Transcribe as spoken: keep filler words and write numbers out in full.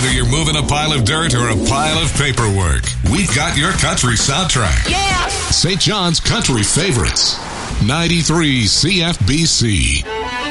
Whether you're moving a pile of dirt or a pile of paperwork, we've got your country soundtrack. Yeah! Saint John's Country Favorites. ninety-three C F B C.